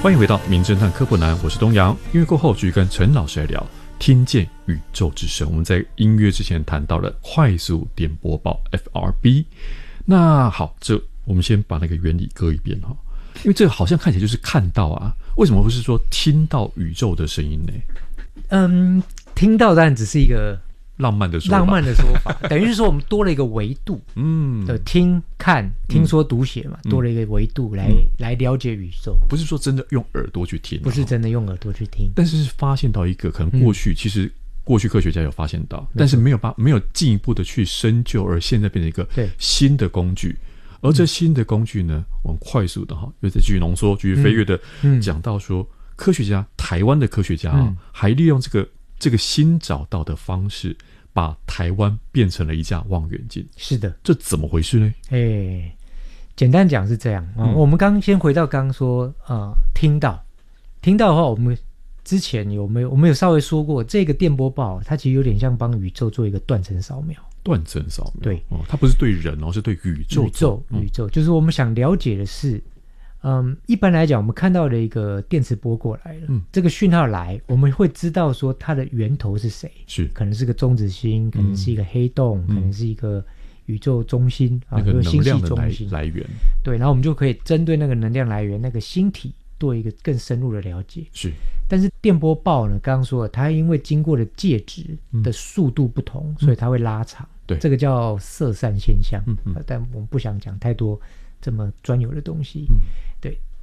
欢迎回到名侦探科普男，我是东阳。音乐过后继续跟陈老师来聊听见宇宙之声。我们在音乐之前谈到了快速电波报 FRB。 那好，这我们先把那个原理搁一边哈，因为这个好像看起来就是看到啊，为什么会是说听到宇宙的声音呢？ 听到当然只是一个浪漫的说法，等于是说我们多了一个维度，听看听说读写嘛，多了一个维度来了解宇宙， 不是说真的用耳朵去听， 不是真的用耳朵去听， 但是发现到一个可能过去其实过去科学家有发现到，但是没有进一步的去深究，而现在变成一个新的工具。而这新的工具呢，我们快速的又再继续浓缩、继续飞跃的讲到说，科学家，台湾的科学家还利用这个新找到的方式，把台湾变成了一架望远镜。是的，这怎么回事呢？ 简单讲是这样我们先回到刚刚说听到的话，我们之前我们有稍微说过，这个电波报它其实有点像帮宇宙做一个断层扫描。对它不是对人是对宇宙就是我们想了解的是一般来讲我们看到的一个电磁波过来了，这个讯号来，我们会知道说它的源头是谁，可能是个中子星，可能是一个黑洞，可能是一个宇宙中心那个能量的来源。 对，然后我们就可以针对那个能量来源那个星体做一个更深入的了解。但是电波报呢，刚刚说了，它因为经过的介质的速度不同，所以它会拉长。这个叫色散现象。但我们不想讲太多这么专有的东西。对，